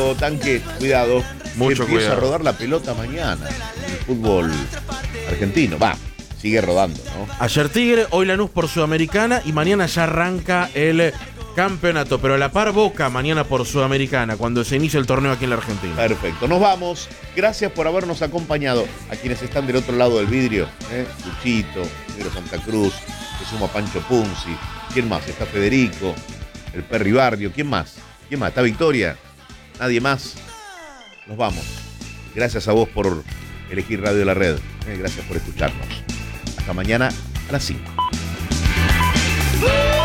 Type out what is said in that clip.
Cuidado, Tanque, cuidado. Mucho Empieza cuidado. a rodar la pelota mañana en el fútbol argentino. Va, sigue rodando, ¿no? Ayer Tigre, hoy Lanús por Sudamericana y mañana ya arranca el campeonato. Pero a la par Boca mañana por Sudamericana, cuando se inicia el torneo aquí en la Argentina. Perfecto, nos vamos. Gracias por habernos acompañado. A quienes están del otro lado del vidrio, Luchito, Negro Santa Cruz, se suma Pancho Punzi. ¿Quién más? Está Federico, el Perry Barrio. ¿Quién más? ¿Quién más? ¿Está Victoria? ¿Nadie más? Nos vamos. Gracias a vos por elegir Radio La Red. Gracias por escucharnos. Hasta mañana a las 5.